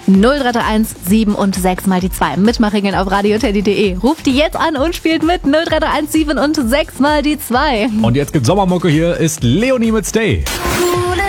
0331 7 und 6 mal die 2. Mitmachregeln auf radioteddy.de. Ruft die jetzt an und spielt mit 0331 7 und 6 mal die 2. Und jetzt gibt's Sommermucke, hier ist Leonie mit Stay.